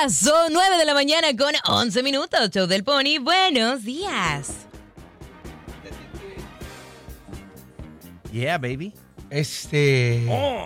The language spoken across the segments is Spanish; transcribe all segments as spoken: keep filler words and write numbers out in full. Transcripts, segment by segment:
Son nueve de la mañana con once minutos. Show del Pony, buenos días. Yeah, baby. Este... Oh.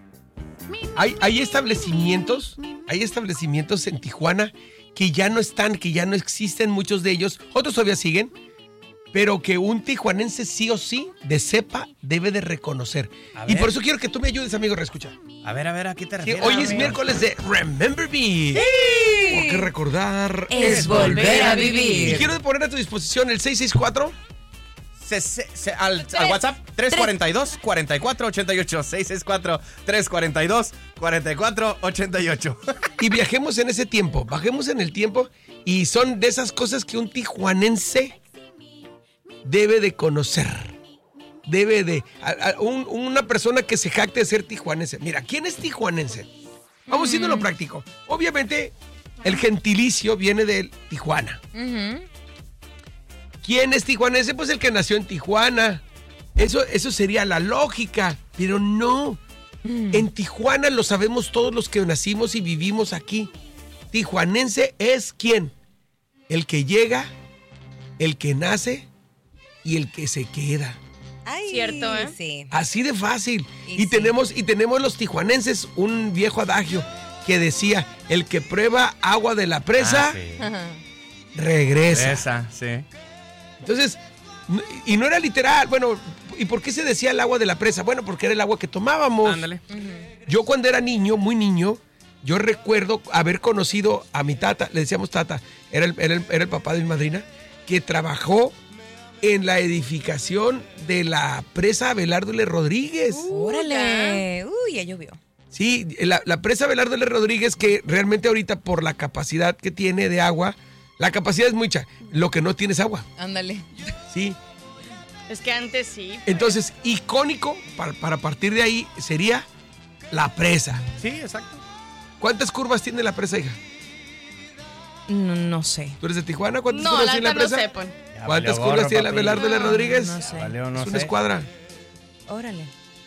Hay, hay establecimientos, hay establecimientos en Tijuana que ya no están, que ya no existen muchos de ellos. Otros todavía siguen, pero que un tijuanense sí o sí de cepa debe de reconocer. Y por eso quiero que tú me ayudes, amigo, reescucha. A ver, a ver, ¿a qué te Sí, refieres? hoy es amigo? miércoles de Remember Me. ¡Sí! Porque recordar Es volver a Y vivir. quiero poner a tu disposición el seis seis cuatro. Se, se, se, al, al WhatsApp tres cuatro dos, cuatro cuatro ocho ocho, seis seis cuatro, tres cuatro dos, cuatro cuatro ocho ocho. Y viajemos en ese tiempo, bajemos en el tiempo. Y son de esas cosas que un tijuanense debe de conocer. Debe de... A, a, un, una persona que se jacte de ser tijuanense. Mira, ¿quién es tijuanense? Vamos mm. siendo lo práctico. Obviamente, el gentilicio viene de Tijuana. Uh-huh. ¿Quién es tijuanense? Pues el que nació en Tijuana. Eso, eso sería la lógica, pero no. Mm. En Tijuana lo sabemos todos los que nacimos y vivimos aquí. Tijuanense es ¿quién? El que llega, el que nace y el que se queda. Ay, cierto, ¿eh? Sí. Así de fácil. Y, y, sí. tenemos, y tenemos los tijuanenses un viejo adagio que decía, el que prueba agua de la presa, Ah, sí. regresa. Esa, sí. Entonces, y no era literal, bueno, ¿y por qué se decía el agua de la presa? Bueno, porque era el agua que tomábamos. Ándale. Uh-huh. Yo cuando era niño, muy niño, yo recuerdo haber conocido a mi tata, le decíamos tata, era el, era el, era el papá de mi madrina, que trabajó en la edificación de la presa Abelardo L. Rodríguez. Uh, ¡Órale! Uy, ya llovió. Sí, la, la presa Abelardo L. Rodríguez, que realmente ahorita por la capacidad que tiene de agua, la capacidad es mucha, lo que no tiene es agua. Ándale. Sí. Es que antes sí. Pues. Entonces, icónico, para, para partir de ahí, sería la presa. Sí, exacto. ¿Cuántas curvas tiene la presa, hija? No, no sé. ¿Tú eres de Tijuana? ¿Cuántas No, curvas la tiene la neta no presa? sé, pues. Ya ¿Cuántas valió curvas gorro, tiene la papi. Abelardo L. Rodríguez? No sé. Valió, no es una sé. escuadra. Órale.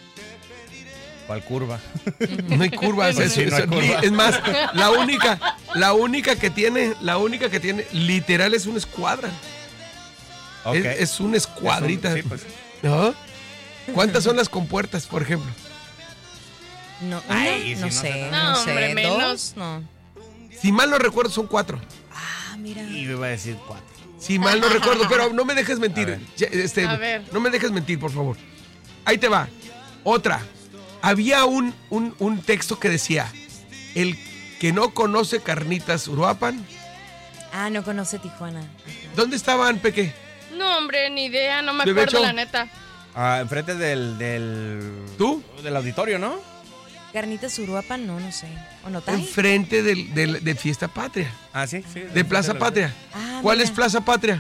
¿Cuál curva? No hay curvas. Pues es, sí, no hay es- curva. es más, la única, la única que tiene, la única que tiene, literal, es una escuadra. Ok. Es, es una escuadrita. Es un- sí, pues. ¿No? ¿Cuántas son las compuertas, por ejemplo? No, Ay, no, sí, no no sé, sé. no, No, sé. hombre, menos. ¿Dos? No. Si mal no recuerdo, son cuatro. Ah, mira. Y me iba a decir cuatro. Si mal no recuerdo, pero no me dejes A mentir. ver. Ya, Este, A ver. No me dejes mentir, por favor. Ahí te va. Otra. Había un, un, un texto que decía, el que no conoce Carnitas Uruapan. Ah, no conoce Tijuana. ¿Dónde estaban, Peque? No, hombre, ni idea, no me Bebecho. acuerdo la neta. Ah, enfrente del, del... ¿Tú? Del auditorio, ¿no? Carnitas Uruapan, no, no sé. ¿O no está ahí? Enfrente del, del- de Fiesta Patria. Ah, sí, sí. De Plaza Patria. Ah, ¿Cuál mira. es Plaza Patria?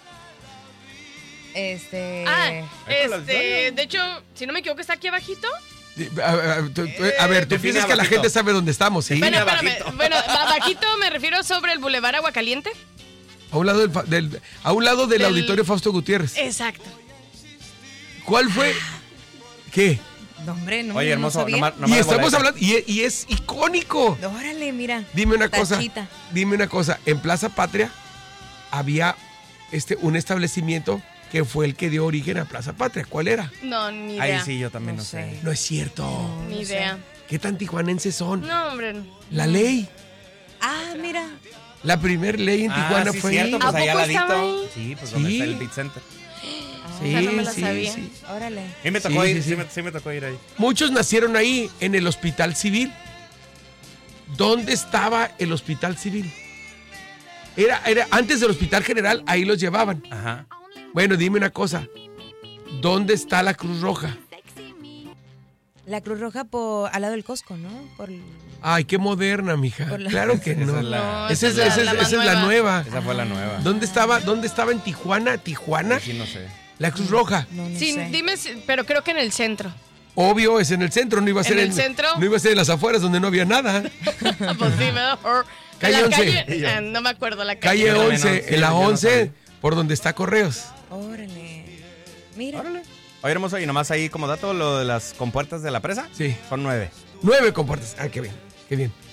Este. Ah, Ahí por el este, auditorio. de hecho, si no me equivoco, está aquí abajito. A, a- a- tú- tú- a ver, tú define piensas que la abajito. gente sabe dónde estamos, ¿sí? Bueno, abajito. espérame. Bueno, abajito me refiero sobre el Boulevard Aguacaliente. A un lado del, fa- del- a un lado del, Del- auditorio Fausto Gutiérrez. Exacto. ¿Cuál fue? ¿Qué? No, hombre, no. Oye, no hermoso, sabía. nomás, nomás Y de estamos boleta. hablando, y, y es icónico. Órale, mira. Dime una cosa, Tachita. dime una cosa. En Plaza Patria había este, un establecimiento que fue el que dio origen a Plaza Patria. ¿Cuál era? No, ni Ahí idea. sí, yo también No no, sé. sé. No es cierto. Ni no idea. ¿Qué tan tijuanenses son? No, hombre. La ley. Ah, mira. La primer ley en Ah, Tijuana sí, fue cierto, ahí. pues ¿A ahí al poco estaba ladito. ahí? Sí, pues donde Sí. está el Beat Center. Sí, esa no me la sí, sabía. sí. Órale. Y me tocó Sí, ir, sí, sí, sí. me, sí me tocó ir ahí. Muchos nacieron ahí, en el Hospital Civil. ¿Dónde estaba el Hospital Civil? Era, era antes del Hospital General, ahí los llevaban. Ajá. Bueno, dime una cosa. ¿Dónde está la Cruz Roja? La Cruz Roja por al lado del Costco, ¿no? Por el- Ay, qué moderna, mija. Por la- Claro que Esa no. es la- No, Esa es, esa es esa es- la- la esa es más la nueva. Esa fue la nueva. ¿Dónde estaba, ¿Dónde estaba en Tijuana? ¿Tijuana? Sí, no sé. La Cruz Roja. No, no Sí, sé. dime, si- pero creo que en el centro. Obvio, es en el centro, no iba a ser ¿En el centro? No iba a ser en las afueras donde no había nada. Pues sí, ¿verdad? Or- Calle en la once. calle, ah, no me acuerdo la calle. Calle Yo también no, once, sí, en la yo no once, sabía. por donde está Correos. Órale. Mira. Órale. Oye, hermoso, y nomás ahí como dato, lo de las compuertas de la presa. Sí. Son nueve. Nueve compuertas. Ah, qué bien, qué bien.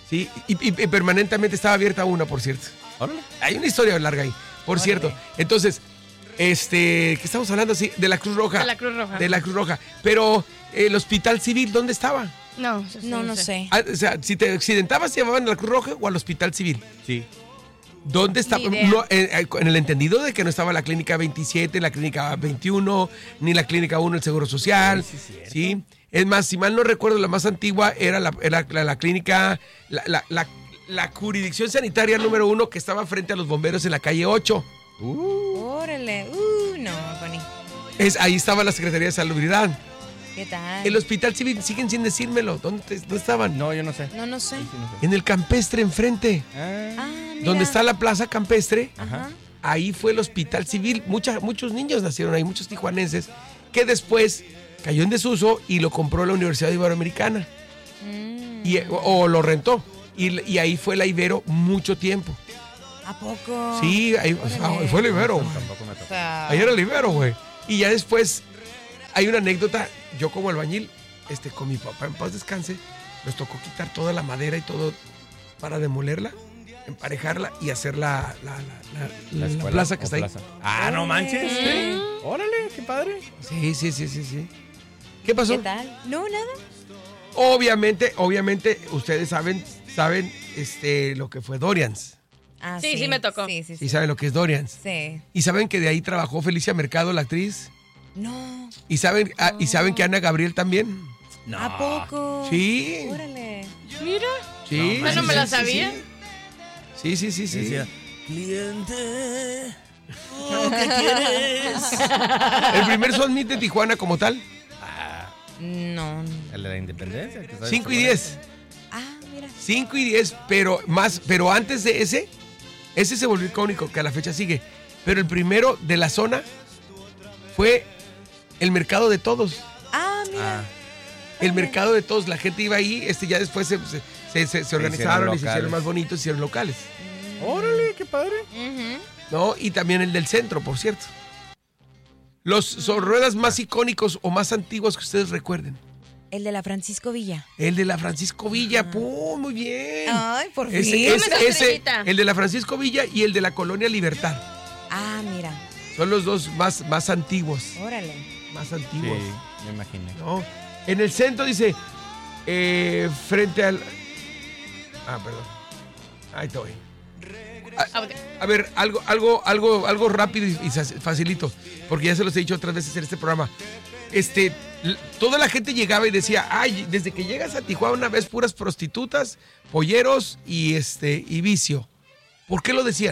Sí, y, y- y permanentemente estaba abierta una, por cierto. Órale. Hay una historia larga ahí, por Órale. cierto. Entonces, este, ¿qué estamos hablando? Sí, de la Cruz Roja. De la Cruz Roja. De la Cruz Roja. Pero el hospital civil, ¿dónde estaba? No, eso sí, No, no sé. Ah, o sea, si te accidentabas, ¿te llevaban a la Cruz Roja o al hospital civil? Sí. ¿Dónde estaba? Ni idea. No, eh, en el entendido de que no estaba la clínica veintisiete, la clínica veintiuno, ni la clínica uno, el Seguro Social. Sí, sí, cierto. ¿Sí? Es más, si mal no recuerdo, la más antigua era la, era la, la clínica, la, la, la, la jurisdicción sanitaria número uno que estaba frente a los bomberos en la calle ocho. Órale. Uh, no, Pony. Es, ahí estaba la Secretaría de Salubridad. ¿Qué tal? El hospital civil, siguen sin decírmelo. ¿Dónde, te- dónde estaban? No, yo no sé. No, no sé. Sí, no sé. En el campestre enfrente. Ah, Ah, mira. Donde está la plaza campestre. Ajá. Ahí fue el hospital civil. Mucha- muchos niños nacieron ahí, muchos tijuanenses, que después cayó en desuso y lo compró la Universidad Iberoamericana. Mm. Y, o, o lo rentó. Y, y ahí fue la Ibero mucho tiempo. ¿A poco? Sí, ahí, o sea, Órale. fue la Ibero. tampoco me O tocó. sea, Ahí era el Ibero, güey. Y ya después hay una anécdota. Yo como albañil, este, con mi papá en paz descanse, nos tocó quitar toda la madera y todo para demolerla, emparejarla y hacer la, la, la- la- la escuela plaza que o está ahí. plaza. Ah, no manches. Sí. Órale, qué padre. Sí, sí, sí, sí, sí. ¿Qué pasó? ¿qué tal? No, nada. Obviamente, obviamente, ustedes saben, saben este, lo que fue Dorians. Ah, Sí, sí me tocó. Sí, sí, Y sí. saben lo que es Dorians. Sí. Y saben que de ahí trabajó Felicia Mercado, la actriz. No. Y saben, ah, y saben que Ana Gabriel también. No. ¿A poco? Sí. Órale. Mira. Sí. Ah, no sí, me la sí, sabía. Sí, sí, sí, sí. Decía, cliente, ¿tú qué quieres? El primer Son Meet de Tijuana como tal, Ah, No. el de la independencia. que sabes cinco y cómo diez. Ah, mira. cinco y diez, pero más, pero antes de ese, ese se volvió icónico, que a la fecha sigue. Pero el primero de la zona fue el mercado de todos. Ah, mira. Ah, El mercado de todos, la gente iba ahí, este ya después se, se, se- se- se organizaron y se hicieron locales. más bonitos, se hicieron locales. órale, qué padre. Ujú. ¿No? Y también el del centro, por cierto. Los son ruedas más icónicos o más antiguos que ustedes recuerden. El de la Francisco Villa. El de la Francisco Villa, ¡pum! Muy bien. Ay, por fin. Ese, ese- Dame esa ese, estrellita. el de la Francisco Villa y el de la Colonia Libertad. Ah, mira. Son los dos más, más antiguos. Órale. Más Sí, antiguos. me imaginé. ¿No? En el centro dice, eh, frente al... Ah, perdón. Ahí estoy. Ah, ok. A ver, algo, algo, algo, algo rápido y, y facilito, porque ya se los he dicho otras veces en este programa. Este, l- toda la gente llegaba y decía, ay, desde que llegas a Tijuana ves puras prostitutas, polleros y este, y vicio. ¿Por qué lo decían?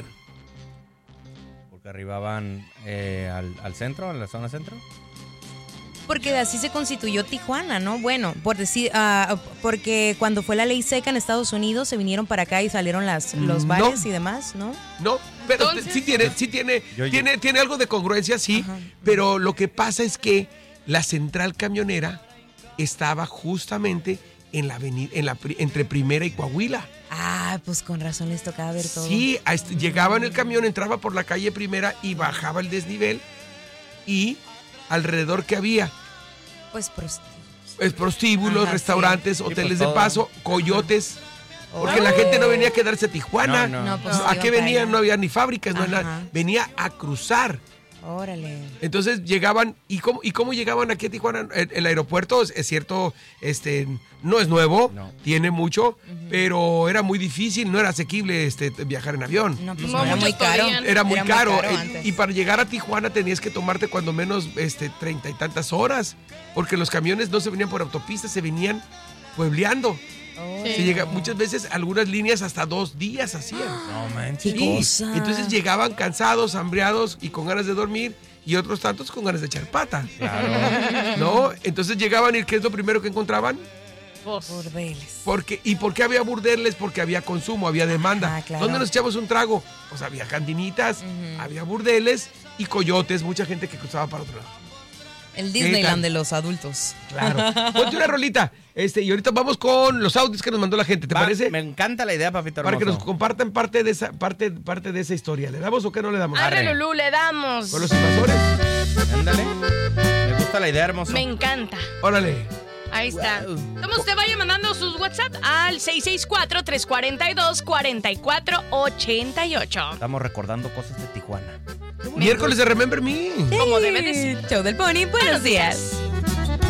Porque arribaban eh, al, al centro, en la zona centro. Porque así se constituyó Tijuana, ¿no? Bueno, por decir, ah, porque cuando fue la ley seca en Estados Unidos se vinieron para acá y salieron las, los No. bares y demás, ¿no? No, pero Entonces- t- sí tiene, sí tiene, Yo- yo- tiene, tiene algo de congruencia, sí, Ajá. pero lo que pasa es que la central camionera estaba justamente en la avenida, en la, pri- entre Primera y Coahuila. Ah, pues con razón les tocaba ver todo. Sí, a este- llegaba en el camión, entraba por la calle Primera y bajaba el desnivel y alrededor que había Pues prosti- pues, prostíbulos, Ajá, restaurantes, sí. hoteles pues, de todo. paso, coyotes, porque Órale. la gente no venía a quedarse a Tijuana. No, No, pues ¿A iban qué para venían? allá. No había ni fábricas, no había Ajá. nada. Venía a cruzar. Órale. Entonces llegaban, ¿y cómo, y cómo llegaban aquí a Tijuana? El, el aeropuerto, es, es cierto, este, no es nuevo, No. tiene mucho, pero era muy difícil, no era asequible este, viajar en avión. No, pues No, era muy muchos caro. podían. Era muy caro. eh, antes. y para llegar a Tijuana tenías que tomarte cuando menos este, treinta y tantas horas, porque los camiones no se venían por autopista, se venían puebleando. Órale. Se llega, muchas veces algunas líneas hasta dos días hacían. No manches. Qué Sí, cosa. entonces llegaban cansados, hambriados y con ganas de dormir, y otros tantos con ganas de echar pata. Claro. ¿No? Entonces llegaban y ¿qué es lo primero que encontraban? Vos. Burdeles. Porque, ¿y por qué había burdeles? Porque había consumo, había demanda. Ajá, claro. ¿Dónde nos echamos un trago? Pues había cantinitas, Ujú. había burdeles y coyotes, mucha gente que cruzaba para otro lado. El tal? Disneyland de los adultos. Claro. Ponte una rolita. Este, y ahorita vamos con los audios que nos mandó la gente, ¿te Va, parece? Me encanta la idea, papito Para hermoso. que nos compartan parte de esa, parte, parte de esa historia. ¿Le damos o qué no le damos? Arre, Arre. Lulú, le damos. Con los invasores. Ándale. Me gusta la idea, hermoso. Me encanta. Órale. Ahí está. Wow. Como usted vaya mandando sus WhatsApp al seis seis cuatro, tres cuatro dos, cuatro cuatro ocho ocho. Estamos recordando cosas de Tijuana. Miércoles de Remember Me. Como debe de ser. Show del Pony, buenos días.